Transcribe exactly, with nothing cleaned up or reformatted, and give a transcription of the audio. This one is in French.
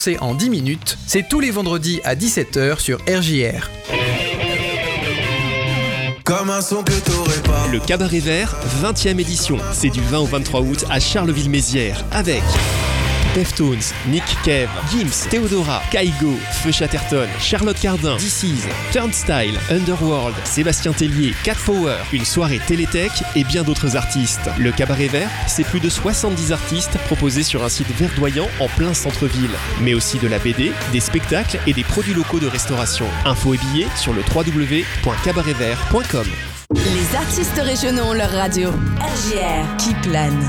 C'est en dix minutes, c'est tous les vendredis à dix-sept heures sur R J R. Comme un son que t'aurais pas. Le Cabaret Vert, vingtième édition. C'est du vingt au vingt-trois août à Charleville-Mézières avec Deftones, Nick Cave, Gims, Theodora, Kaigo, Feu Chatterton, Charlotte Cardin, This Is, Turnstile, Underworld, Sébastien Tellier, Cat Power, une soirée Télétech et bien d'autres artistes. Le Cabaret Vert, c'est plus de soixante-dix artistes proposés sur un site verdoyant en plein centre-ville, mais aussi de la B D, des spectacles et des produits locaux de restauration. Infos et billets sur le w w w point cabaret vert point com. Les artistes régionaux ont leur radio. R J R qui plane.